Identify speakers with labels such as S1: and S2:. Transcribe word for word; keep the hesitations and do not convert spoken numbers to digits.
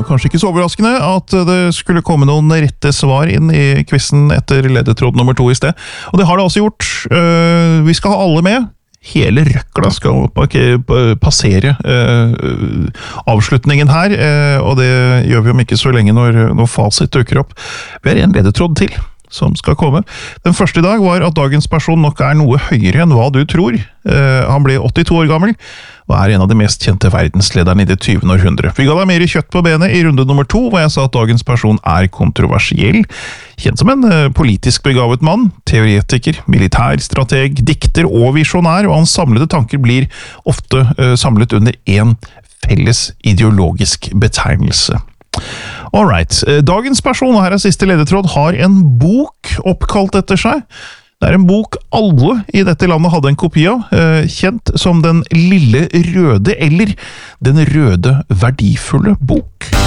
S1: kanskje ikke så overraskende at det skulle komme noen rette svar inn i quizen etter ledetråd nummer to i sted. Og det har det også gjort. Vi skal ha alle med. Hele røkla skal passere avslutningen her, og det gjør vi om ikke så lenge når, når fasit dukker opp. Vi har en ledetråd til som skal komme. Den første i dag var at dagens person nok er noe høyere enn hva du tror. Uh, han ble åttito år gammel, og er en av de mest kjente verdenslederne i det tyvende århundre. Vi ga deg mer kjøtt på benet i runde nummer to, hvor jeg sa at dagens person er kontroversiell. Kjent som en uh, politisk begavet mann, teoretiker, militærstrateg, dikter og visjonær, og hans samlede tanker blir ofte uh, samlet under en felles ideologisk betegnelse. Alright, dagens person, og her er siste ledetråd, har en bok oppkalt etter seg. Det er en bok alle i dette landet hadde en kopi av, kjent som Den lille røde, eller Den røde verdifulle bok.